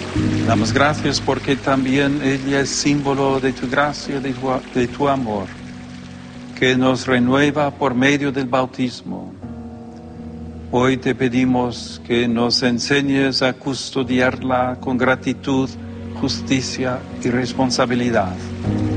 Damos gracias porque también ella es símbolo de tu gracia, de tu amor, que nos renueva por medio del bautismo. Hoy te pedimos que nos enseñes a custodiarla con gratitud, justicia y responsabilidad.